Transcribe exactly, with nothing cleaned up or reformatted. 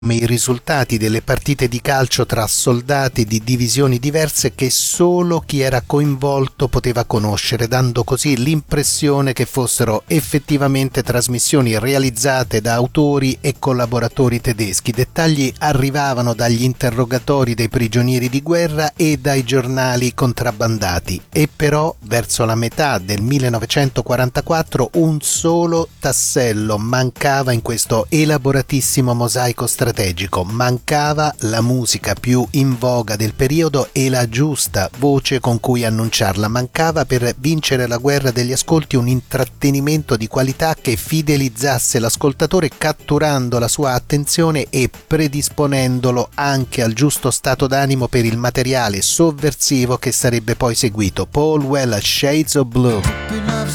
i risultati delle partite di calcio tra soldati di divisioni diverse che solo chi era coinvolto poteva conoscere, dando così l'impressione che fossero effettivamente trasmissioni realizzate da autori e collaboratori tedeschi. Dettagli arrivavano dagli interrogatori dei prigionieri di guerra e dai giornali contrabbandati, e però verso la metà del millenovecentoquarantaquattro un solo tassello mancava in questo elaboratissimo mosaico strategico. Mancava la musica più in voga del periodo e la giusta voce con cui annunciarla. Mancava per vincere la guerra degli ascolti un intrattenimento di qualità che fidelizzasse l'ascoltatore, catturando la sua attenzione e predisponendolo anche al giusto stato d'animo per il materiale sovversivo che sarebbe poi seguito. Paul Weller, Shades of Blue.